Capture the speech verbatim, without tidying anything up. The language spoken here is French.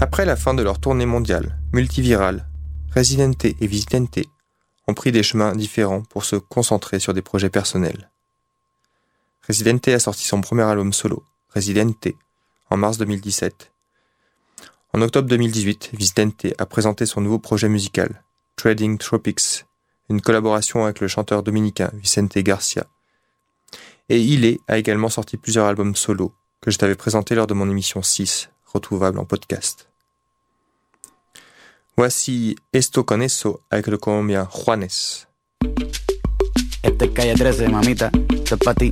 Après la fin de leur tournée mondiale, multivirale, Residente et Visitente ont pris des chemins différents pour se concentrer sur des projets personnels. Residente a sorti son premier album solo, Residente, en mars deux mille dix-sept. En octobre deux mille dix-huit, Visitente a présenté son nouveau projet musical, Trading Tropics, une collaboration avec le chanteur dominicain Vicente Garcia. Et Ile a également sorti plusieurs albums solo que je t'avais présentés lors de mon émission six, retrouvable en podcast. Voici Esto con Eso avec le colombien Juanes. Este es Calle trece, mamita, esto es pa' ti.